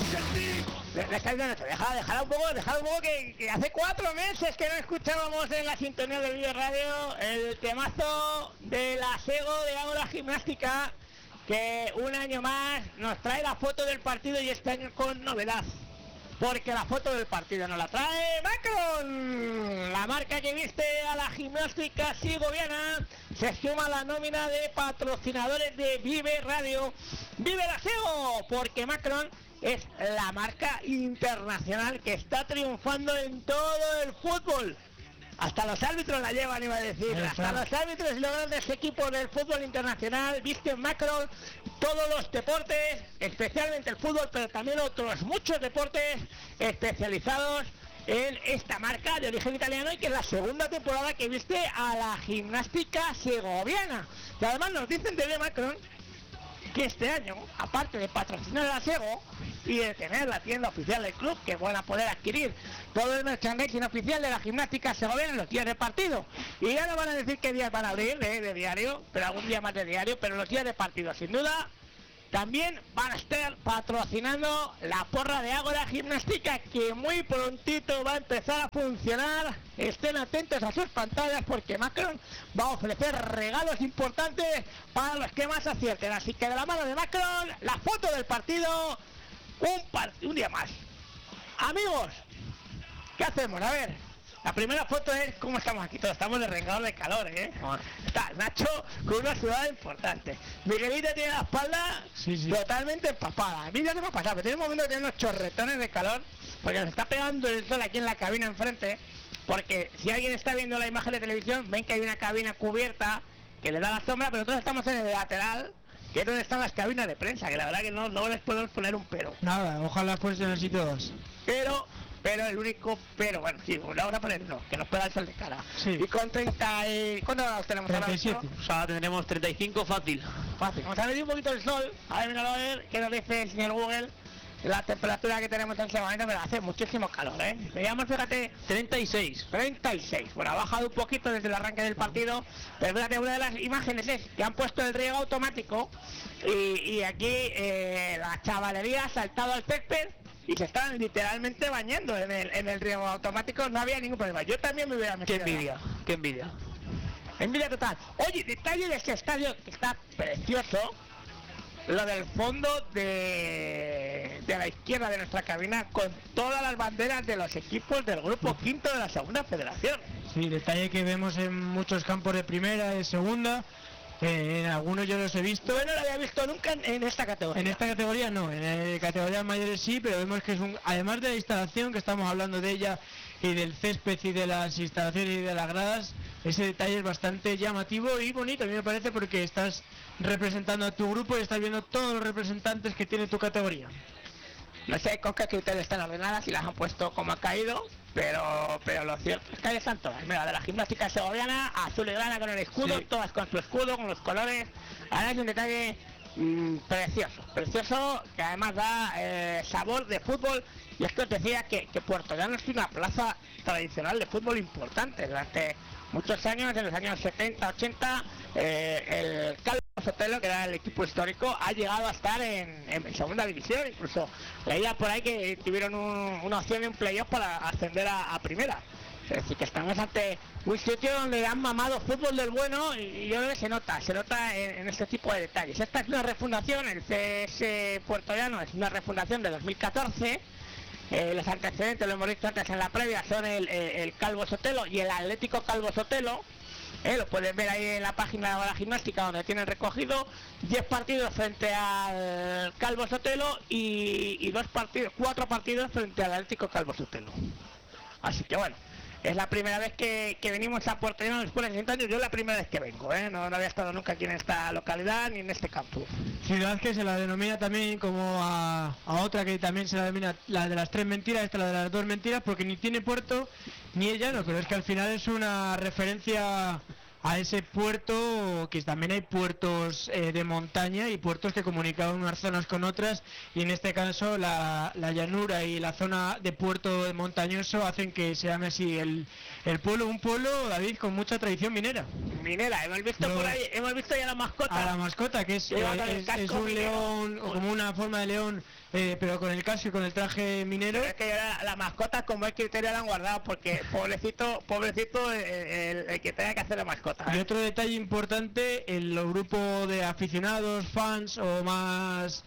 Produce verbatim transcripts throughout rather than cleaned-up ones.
Dejar, dejar un poco, dejar un poco que, que hace cuatro meses que no escuchábamos en la sintonía del Vive Radio el temazo de la Sego de Ágora Gimnástica, que un año más nos trae la foto del partido y este año con novedad, porque la foto del partido nos la trae Macron, la marca que viste a la gimnástica segoviana. Se suma a la nómina de patrocinadores de Vive Radio. ¡Vive la Sego! Porque Macron es la marca internacional que está triunfando en todo el fútbol. Hasta los árbitros la llevan, iba a decir. Hasta los árbitros y los grandes equipos del fútbol internacional visten Macron todos los deportes, especialmente el fútbol, pero también otros muchos deportes especializados en esta marca de origen italiano, y que es la segunda temporada que viste a la gimnástica segoviana. Y además nos dicen de Macron que este año, aparte de patrocinar a la Sego y de tener la tienda oficial del club, que van a poder adquirir todo el merchandising oficial de la gimnástica segoviana en los días de partido, y ya no van a decir qué días van a abrir de, de diario, pero algún día más de diario, pero los días de partido sin duda también van a estar patrocinando la porra de Ágora Gimnástica, que muy prontito va a empezar a funcionar. Estén atentos a sus pantallas, porque Macron va a ofrecer regalos importantes para los que más acierten. Así que de la mano de Macron, la foto del partido, un, par un día más. Amigos, ¿qué hacemos? A ver, la primera foto es cómo estamos aquí todos. Estamos de rengador de calor, ¿eh? Está Nacho con una sudada importante. Miguelita tiene la espalda sí, sí. totalmente empapada. A mí ya no me ha pasado, pero tiene un momento de tener unos chorretones de calor, porque nos está pegando el sol aquí en la cabina enfrente. Porque si alguien está viendo la imagen de televisión, ven que hay una cabina cubierta que le da la sombra, pero nosotros estamos en el lateral, que es donde están las cabinas de prensa, que la verdad que no, no les podemos poner un pero. Nada, ojalá fuesen así todos. Pero... Pero el único, pero bueno, sí, lo vamos a poner no, que nos pega el sol de cara. Sí. Y con treinta y... ¿Cuánto grados tenemos treinta y siete. ahora? O sea, tendremos treinta y cinco fácil. Fácil. Vamos a medir un poquito el sol. A ver, míralo a ver, que nos dice el señor Google. La temperatura que tenemos en ese momento, pero hace muchísimo calor, ¿eh? Veíamos, fíjate, treinta y seis. treinta y seis. Bueno, ha bajado un poquito desde el arranque del partido, pero fíjate, una de las imágenes es que han puesto el riego automático y, y aquí eh, la chavalería ha saltado al césped y se están literalmente bañando en el, en el riego automático. No había ningún problema. Yo también me hubiera metido. Qué envidia, qué envidia. Envidia total. Oye, detalle de este estadio que está precioso. Lo del fondo de, de la izquierda de nuestra cabina, con todas las banderas de los equipos del grupo quinto de la segunda federación. Sí, detalle que vemos en muchos campos de primera, de segunda. Eh, en algunos yo los he visto. Yo no lo había visto nunca en, en esta categoría. En esta categoría no, en la categoría mayores sí, pero vemos que es un, además de la instalación, que estamos hablando de ella, y del césped y de las instalaciones y de las gradas, ese detalle es bastante llamativo y bonito, a mí me parece, porque estás representando a tu grupo y estás viendo todos los representantes que tiene tu categoría. No sé con qué ustedes están ordenadas y las han puesto como ha caído, pero pero lo cierto es que ahí están todas. Mira, de la gimnástica segoviana, azul y grana con el escudo, sí. Todas con su escudo, con los colores. Ahora es un detalle mmm, precioso, precioso, que además da eh, sabor de fútbol. Y es que os decía que, que Puerto Llano es una plaza tradicional de fútbol importante. Durante muchos años, en los años setenta, ochenta, eh, el Calvo Sotelo, que era el equipo histórico, ha llegado a estar en, en segunda división. Incluso leía por ahí que tuvieron un, una opción de un playoff para ascender a, a primera. Es decir, que estamos ante un sitio donde han mamado fútbol del bueno, y, y yo creo que se nota, se nota en, en este tipo de detalles. Esta es una refundación, el C S Puerto Llano es una refundación de dos mil catorce. Eh, los antecedentes, lo hemos visto antes en la previa, son el, el, el Calvo Sotelo y el Atlético Calvo Sotelo. Eh, lo pueden ver ahí en la página de la gimnástica, donde tienen recogido diez partidos frente al Calvo Sotelo y, y dos partidos, cuatro partidos frente al Atlético Calvo Sotelo. Así que bueno, es la primera vez que, que venimos a Puerto Llano después de sesenta años. Yo es la primera vez que vengo, ¿eh? no, no había estado nunca aquí en esta localidad ni en este campo. Ciudad que se la denomina también como a, a otra que también se la denomina la de las tres mentiras, esta la de las dos mentiras, porque ni tiene puerto ni es llano, pero es que al final es una referencia a ese puerto, que también hay puertos eh, de montaña y puertos que comunican unas zonas con otras, y en este caso la, la llanura y la zona de puerto montañoso hacen que se llame así el, el pueblo, un pueblo, David, con mucha tradición minera. minera. Hemos visto Lo- por ahí, hemos visto ya la mascota. A la mascota, que es, Lleva eh, con el es, casco es un minero. león, o como una forma de león, eh, pero con el casco y con el traje minero. Pero es que ya la, la mascota como el criterio la han guardado, porque pobrecito, pobrecito el, el- el que tenga que hacer la mascota. Y ¿eh? otro detalle importante, el grupo de aficionados, fans o más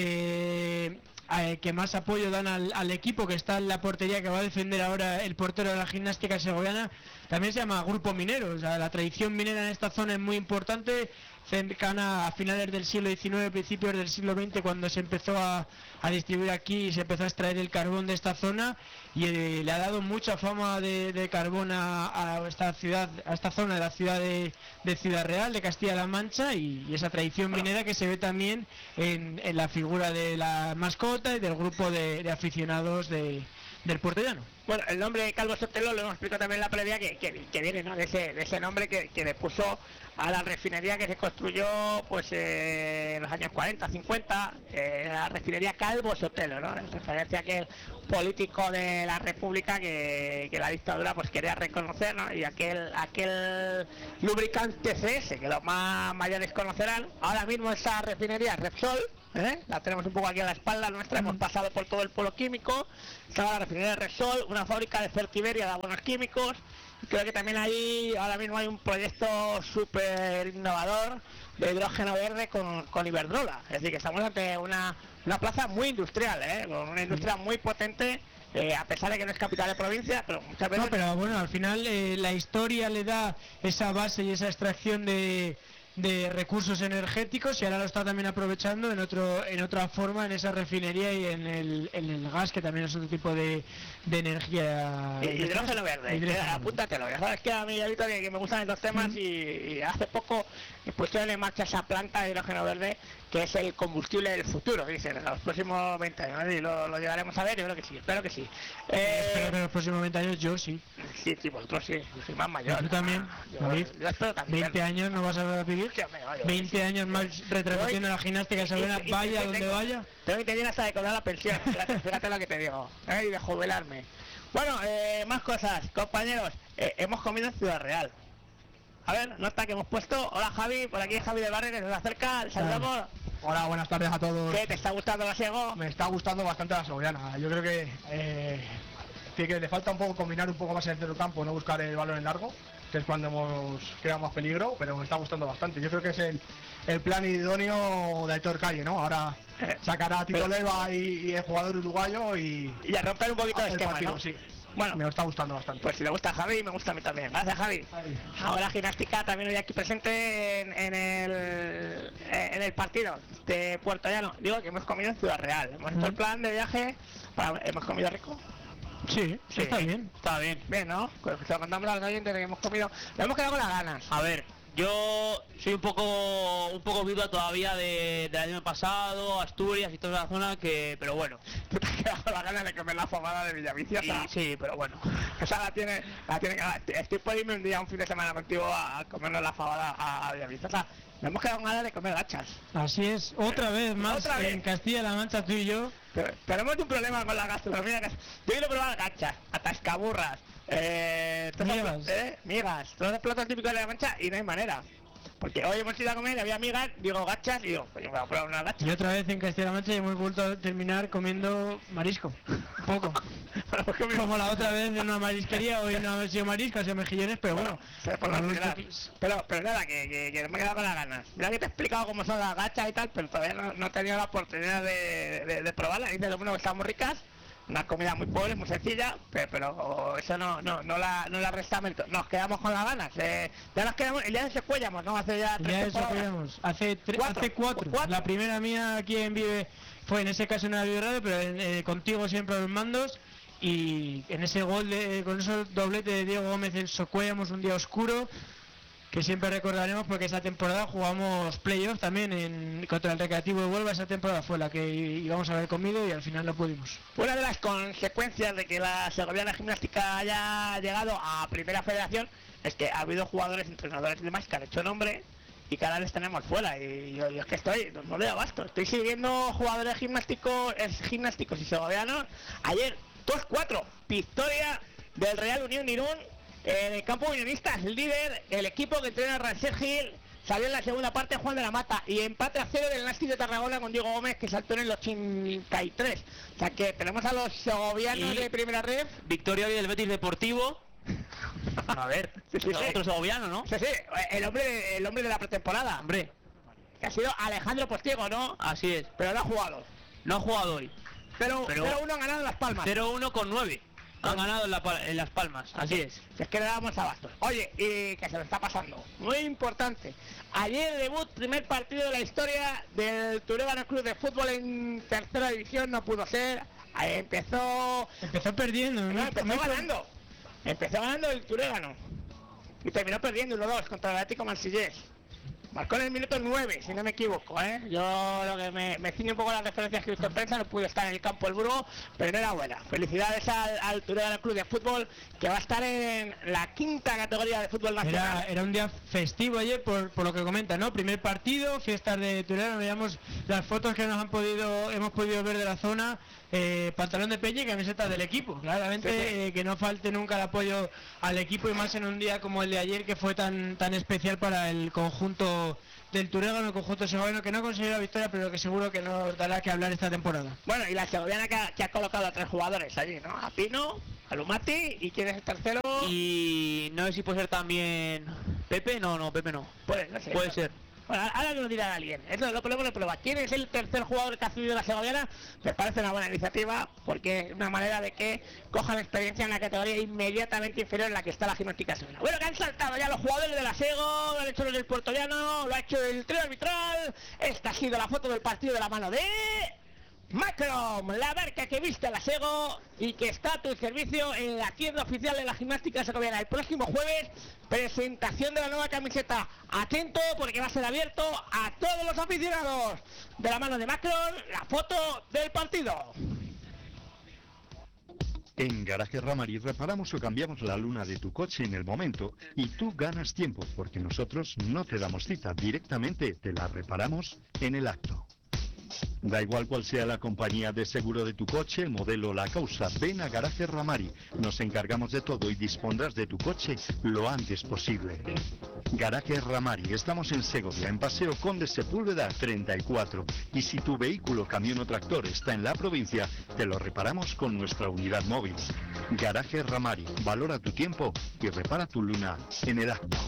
eh, eh, que más apoyo dan al, al equipo que está en la portería, que va a defender ahora el portero de la gimnástica segoviana, también se llama Grupo Minero. O sea, la tradición minera en esta zona es muy importante, cercana a finales del siglo diecinueve, principios del siglo veinte, cuando se empezó a, a distribuir aquí y se empezó a extraer el carbón de esta zona, y eh, le ha dado mucha fama de, de carbón a, a esta ciudad, a esta zona de la ciudad de, de Ciudad Real, de Castilla-La Mancha, y, y esa tradición minera que se ve también en, en la figura de la mascota y del grupo de, de aficionados de, del puertollano. Bueno, el nombre de Calvo Sotelo lo hemos explicado también en la previa, que, que, que viene, ¿no?, de ese, de ese nombre que, que le puso a la refinería que se construyó pues eh, en los años cuarenta, cincuenta, eh, la refinería Calvo Sotelo, ¿no?, en referencia a aquel político de la República que, que la dictadura pues quería reconocer, ¿no?, y aquel aquel lubricante C S, que los más mayores conocerán. Ahora mismo esa refinería Repsol, ¿eh?, la tenemos un poco aquí a la espalda nuestra, hemos pasado por todo el polo químico. Estaba la refinería Repsol, una fábrica de Fertiberia de abonos químicos. Creo que también ahí ahora mismo hay un proyecto súper innovador de hidrógeno verde con, con Iberdrola. Es decir, que estamos ante una, una plaza muy industrial, ¿eh?, con una industria muy potente, eh, a pesar de que no es capital de provincia, pero muchas veces... No, pero bueno, al final eh, la historia le da esa base y esa extracción de, de recursos energéticos, y ahora lo está también aprovechando en otro en otra forma en esa refinería y en el, en el gas, que también es otro tipo de, de energía. Y- hidrógeno verde, Hidrógeno eh, verde. apúntatelo. Ya sabes que a mí, Víctor, que, que me gustan estos temas, y, y hace poco pusieron en marcha esa planta de hidrógeno verde, que es el combustible del futuro, dicen, en los próximos veinte años, ¿no? Y lo, lo llegaremos a ver, yo creo que sí, espero que sí. Eh, Espero que en los próximos veinte años yo sí. sí, sí, vosotros sí, yo soy más mayor. Tú también, Yo, David. yo espero también. veinte años no vas a vivir. Sí, hombre, vaya, veinte años más retransmitiendo la gimnástica segoviana, Y- y- y- vaya y- donde tengo- vaya. Tengo intención hasta de cobrar la pensión, fíjate, fíjate lo que te digo, ¿eh? Y de jubilarme. Bueno, eh, más cosas, compañeros, eh, hemos comido en Ciudad Real. A ver, nota que hemos puesto. Hola Javi, por aquí Javi del barrio que se nos acerca, le saludamos. Hola, buenas tardes a todos. ¿Qué, te está gustando la Siego? Me está gustando bastante la segoviana. Yo creo que, eh, sí que le falta un poco combinar un poco más en el centro del campo, no buscar el balón en largo, que es cuando hemos creado más peligro, pero me está gustando bastante. Yo creo que es el, el plan idóneo de Aitor Calle, ¿no? Ahora sacará a Tito Pero- Leva y, y el jugador uruguayo y Y a romper un poquito de hacer esquema, partido, ¿no? sí. Bueno, Me está gustando bastante. pues si le gusta a Javi, me gusta a mí también. Gracias, Javi. Ahora gimnástica también hoy aquí presente en, en el en el partido de Puerto Llano. Digo que hemos comido en Ciudad Real. Hemos hecho el plan de viaje. Para, ¿hemos comido rico? Sí, sí, está bien. Está bien. Bien, ¿no? Pues se lo contamos a los oyentes de que hemos comido. Nos hemos quedado con las ganas. A ver, yo soy un poco un poco viuda todavía de, del año pasado, Asturias y toda la zona, que pero bueno. Tú te has quedado con las ganas de comer la fabada de Villaviciosa. Y, sí, pero bueno. Esa la tiene, la tiene que... Estoy por irme un día, un fin de semana contigo a comernos la fabada a, a Villaviciosa. Nos hemos quedado con ganas de comer gachas. Así es, otra vez más Otra vez. en Castilla-La Mancha, tú y yo. Pero tenemos un problema con la gastronomía. Yo quiero probar gachas, atascaburras, eh, todos esos Migas. pla- eh, migas, todos los platos típicos de la Mancha, y no hay manera. Porque hoy hemos ido a comer, había migas, digo gachas, y digo, pues yo me voy a probar una gacha. Y otra vez en Castilla-La Mancha y hemos vuelto a terminar comiendo marisco. Un poco. Como la otra vez en una marisquería, hoy no ha sido marisco, ha sido mejillones, pero bueno. Se por lo Bueno, general. esto- pero, pero nada, que, que, que me he quedado con las ganas. Mira que te he explicado cómo son las gachas y tal, pero todavía no, no he tenido la oportunidad de, de, de probarlas. Dice lo bueno que están muy ricas, una comida muy pobre, muy sencilla, pero, pero eso no, no, no la, no la resta mérito. Nos quedamos con las ganas. Eh, ya nos quedamos, el día de Secuellamos, ¿no? Hace ya tres Ya eso temporadas. apoyamos. Hace, tre- Cuatro. hace cuatro. Cuatro. La primera mía aquí en Vive fue en ese caso en el Vive Radio, pero eh, contigo siempre a los mandos. Y en ese gol, de, con esos doblete de Diego Gómez en Socuellamos, un día oscuro, que siempre recordaremos porque esa temporada jugamos playoff también en, contra el Recreativo de Huelva. Esa temporada fue la que íbamos a haber comido y al final no pudimos. Una de las consecuencias de que la Segoviana Gimnástica haya llegado a Primera Federación es que ha habido jugadores, entrenadores y demás que han hecho nombre y cada vez tenemos fuera. Y yo, yo es que estoy, no, no le da abasto. Estoy siguiendo jugadores gimnásticos, es, gimnásticos y segovianos. Ayer, dos cuatro, victoria del Real Unión Irún En el campo unionista, el líder, el equipo que entrena Rancel Gil, salió en la segunda parte Juan de la Mata, y empate a cero del Nasti de Tarragona con Diego Gómez, que saltó en el ochenta y tres. O sea que tenemos a los segovianos Y de primera red. Victoria hoy del Betis Deportivo. A ver, Sí, sí, sí. otro segoviano, ¿no? Sí, sí, el hombre, el hombre de la pretemporada, Hombre, que ha sido Alejandro Postigo, ¿no? así es. Pero no ha jugado. No ha jugado hoy. Pero, Pero- pero uno han ganado en Las Palmas. cero uno con nueve. Han ganado en, la pa- en Las Palmas, así es. Si es que le damos abasto. Oye, y que se lo está pasando. Muy importante. Ayer debut, primer partido de la historia del Turegano Club de Fútbol en tercera división, no pudo ser. Ahí empezó. Empezó perdiendo. No, muy- empezó muy- ganando. Empezó ganando el Turegano. Y terminó perdiendo uno dos contra el Atlético Marsellés. Marcó en el minuto nueve, si no me equivoco, ¿eh? Yo lo que me, me ciño un poco las referencias que he visto en prensa, no pude estar en el campo del Burgo, pero enhorabuena. Felicidades al, al Turegano Club de Fútbol, que va a estar en la quinta categoría de fútbol nacional. Era, era un día festivo ayer por, por lo que comenta, ¿no? Primer partido, fiestas de Turegano, veíamos las fotos que nos han podido, hemos podido ver de la zona, eh, pantalón de peña y camiseta del equipo. Claramente Sí, sí. eh, que no falte nunca el apoyo al equipo y más en un día como el de ayer que fue tan tan especial para el conjunto del Turegano, el conjunto segoviano, que no consiguió la victoria, pero que seguro que nos dará que hablar esta temporada. Bueno, y la segoviana que ha, que ha colocado a tres jugadores allí, ¿no? A Pino, a Lumati, y quién es el tercero. Y no sé si puede ser también Pepe, no, no, Pepe no. Pues, no sé. Puede ser. Bueno, ahora nos dirá alguien. Eso lo podemos probar. ¿Quién es el tercer jugador que ha subido la segoviana? Me parece una buena iniciativa, porque es una manera de que cojan experiencia en la categoría inmediatamente inferior en la que está la gimnástica segoviana. Bueno, que han saltado ya los jugadores de la Sego, lo han hecho los del puertollano, lo ha hecho el trío arbitral. Esta ha sido la foto del partido de la mano de Macrom, la marca que viste la Sego y que está a tu servicio en la tienda oficial de la gimnástica segoviana. El próximo jueves, presentación de la nueva camiseta. Atento porque va a ser abierto a todos los aficionados. De la mano de Macron, la foto del partido. En Garaje Ramari reparamos o cambiamos la luna de tu coche en el momento y tú ganas tiempo porque nosotros no te damos cita, directamente te la reparamos en el acto. Da igual cual sea la compañía de seguro de tu coche, el modelo o la causa, ven a Garaje Ramari, nos encargamos de todo y dispondrás de tu coche lo antes posible. Garaje Ramari, estamos en Segovia, en Paseo Conde Sepúlveda treinta y cuatro, y si tu vehículo, camión o tractor está en la provincia, te lo reparamos con nuestra unidad móvil. Garaje Ramari, valora tu tiempo y repara tu luna en el acto.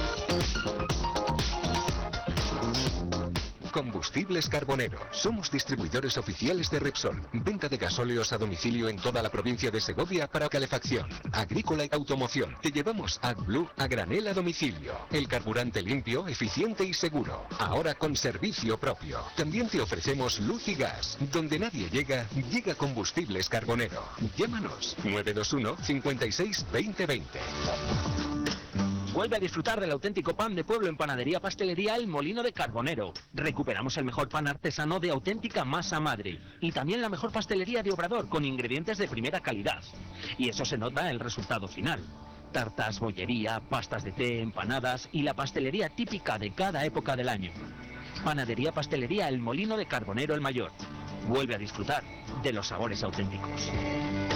Combustibles Carbonero. Somos distribuidores oficiales de Repsol. Venta de gasóleos a domicilio en toda la provincia de Segovia para calefacción, agrícola y automoción. Te llevamos AdBlue a granel a domicilio. El carburante limpio, eficiente y seguro. Ahora con servicio propio. También te ofrecemos luz y gas. Donde nadie llega, llega Combustibles Carbonero. Llámanos nueve dos uno, cincuenta y seis, veinte veinte. Vuelve a disfrutar del auténtico pan de pueblo en Panadería Pastelería El Molino de Carbonero. Recuperamos el mejor pan artesano de auténtica masa madre. Y también la mejor pastelería de Obrador con ingredientes de primera calidad. Y eso se nota en el resultado final. Tartas, bollería, pastas de té, empanadas y la pastelería típica de cada época del año. Panadería Pastelería El Molino de Carbonero el Mayor. Vuelve a disfrutar de los sabores auténticos.